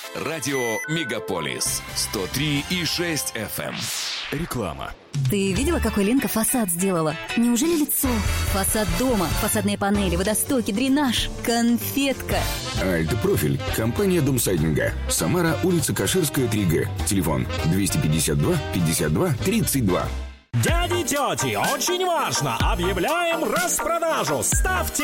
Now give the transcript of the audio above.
Радио «Мегаполис» 103,6 FM. Реклама. Ты видела, какой Ленка фасад сделала? Неужели лицо? Фасад дома, фасадные панели, водостоки, дренаж, конфетка. Альтпрофиль. Компания Домсайдинга. Самара, улица Каширская, 3Г. Телефон 252 52 32. Дяди, тети, очень важно! Объявляем распродажу! Ставьте